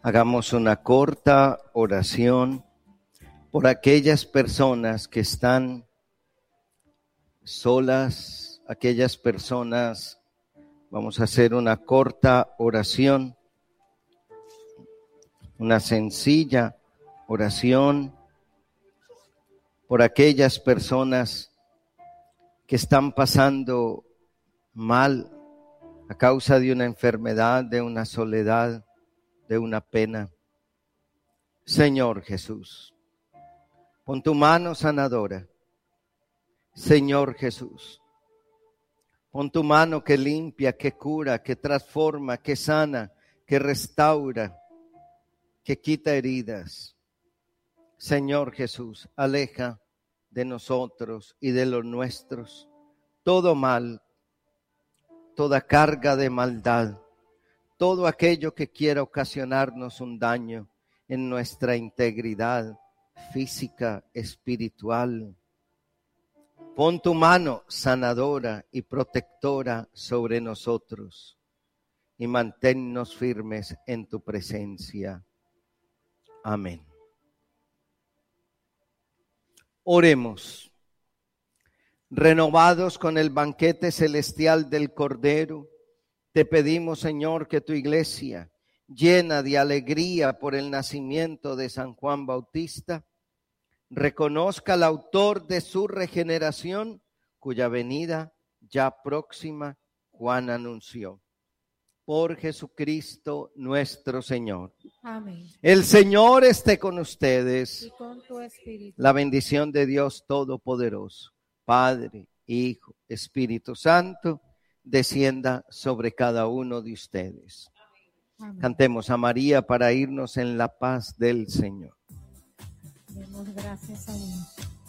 Hagamos una corta oración por aquellas personas que están solas, aquellas personas. Vamos a hacer una corta oración, una sencilla oración por aquellas personas que están pasando mal a causa de una enfermedad, de una soledad, de una pena. Señor Jesús, pon tu mano sanadora. Señor Jesús, pon tu mano que limpia, que cura, que transforma, que sana, que restaura, que quita heridas. Señor Jesús, aleja de nosotros y de los nuestros todo mal, toda carga de maldad, todo aquello que quiera ocasionarnos un daño en nuestra integridad física, espiritual. Pon tu mano sanadora y protectora sobre nosotros y manténnos firmes en tu presencia. Amén. Oremos. Renovados con el banquete celestial del Cordero, te pedimos, Señor, que tu iglesia, llena de alegría por el nacimiento de San Juan Bautista, reconozca al autor de su regeneración, cuya venida ya próxima Juan anunció. Por Jesucristo nuestro Señor. Amén. El Señor esté con ustedes. Y con tu espíritu. La bendición de Dios Todopoderoso, Padre, Hijo, Espíritu Santo, descienda sobre cada uno de ustedes. Amén. Cantemos a María para irnos en la paz del Señor. Demos gracias a Dios.